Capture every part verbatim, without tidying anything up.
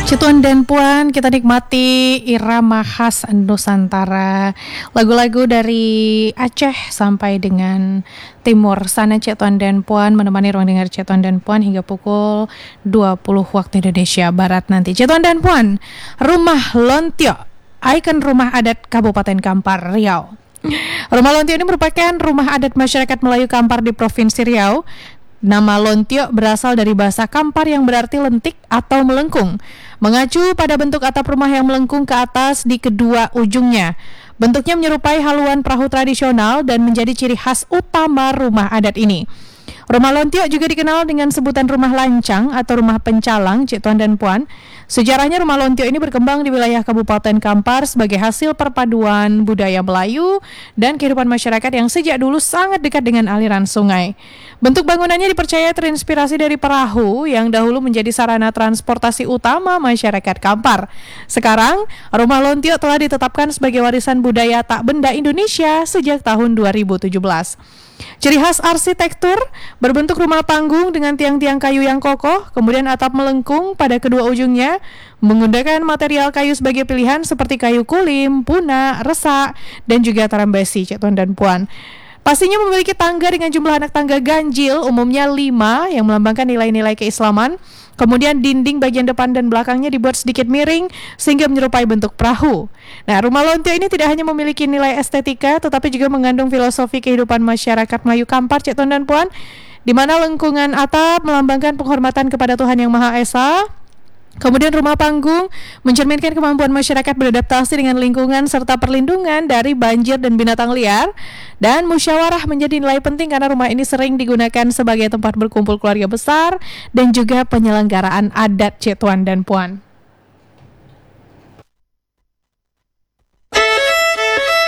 Cituan dan Puan, kita nikmati irama khas Nusantara, lagu-lagu dari Aceh sampai dengan timur sana. Cituan dan Puan menemani ruang dengar Cituan dan Puan hingga pukul dua puluh waktu Indonesia Barat nanti. Cituan dan Puan, Rumah Lontio, ikon rumah adat Kabupaten Kampar, Riau. Rumah Lontio ini merupakan rumah adat masyarakat Melayu Kampar di Provinsi Riau. Nama Lontio berasal dari bahasa Kampar yang berarti lentik atau melengkung, mengacu pada bentuk atap rumah yang melengkung ke atas di kedua ujungnya. Bentuknya menyerupai haluan perahu tradisional dan menjadi ciri khas utama rumah adat ini. Rumah Lontio juga dikenal dengan sebutan rumah lancang atau rumah pencalang, Cituan dan Puan. Sejarahnya rumah Lontio ini berkembang di wilayah Kabupaten Kampar sebagai hasil perpaduan budaya Melayu dan kehidupan masyarakat yang sejak dulu sangat dekat dengan aliran sungai. Bentuk bangunannya dipercaya terinspirasi dari perahu yang dahulu menjadi sarana transportasi utama masyarakat Kampar. Sekarang, rumah Lontio telah ditetapkan sebagai warisan budaya tak benda Indonesia sejak tahun dua ribu tujuh belas. Ciri khas arsitektur berbentuk rumah panggung dengan tiang-tiang kayu yang kokoh, kemudian atap melengkung pada kedua ujungnya, menggunakan material kayu sebagai pilihan seperti kayu kulim, puna, resak, dan juga taram besi, Cituan dan Puan. Pastinya memiliki tangga dengan jumlah anak tangga ganjil, umumnya lima, yang melambangkan nilai-nilai keislaman. Kemudian dinding bagian depan dan belakangnya dibuat sedikit miring sehingga menyerupai bentuk perahu. Nah, rumah Lontio ini tidak hanya memiliki nilai estetika, tetapi juga mengandung filosofi kehidupan masyarakat Melayu Kampar, Cituan dan Puan, di mana lengkungan atap melambangkan penghormatan kepada Tuhan Yang Maha Esa. Kemudian rumah panggung mencerminkan kemampuan masyarakat beradaptasi dengan lingkungan serta perlindungan dari banjir dan binatang liar. Dan musyawarah menjadi nilai penting karena rumah ini sering digunakan sebagai tempat berkumpul keluarga besar dan juga penyelenggaraan adat, Cituan dan Puan.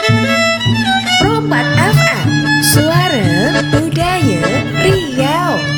Rompak F M, suara budaya Riau.